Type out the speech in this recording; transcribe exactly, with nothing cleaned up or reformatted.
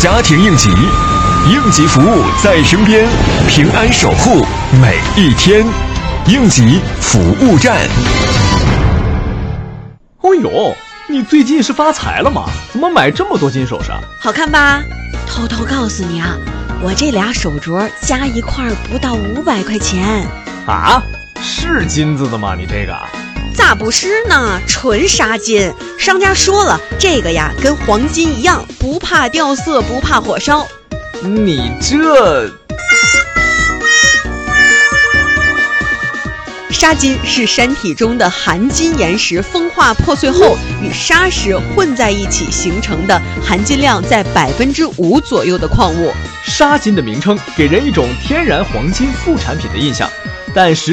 家庭应急，应急服务在身边，平安守护每一天。应急服务站。 哦呦，你最近是发财了吗？怎么买这么多金首饰？ 好看吧？偷偷告诉你啊，我这俩手镯加一块不到五百块钱。 啊？是金子的吗？你这个？ 咋不是呢？纯纱金。商家说了，这个呀跟黄金一样，不怕掉色，不怕火烧。 你这…… 砂金是山体中的含金岩石风化破碎后与砂石混在一起形成的含金量在百分之五左右的矿物。 砂金的名称给人一种天然黄金副产品的印象，但实